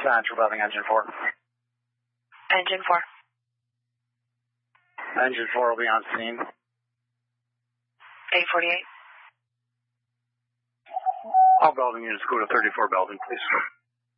Central Building, Engine 4. Engine 4. Engine 4 will be on scene. 848. All building units go to 34 building, please.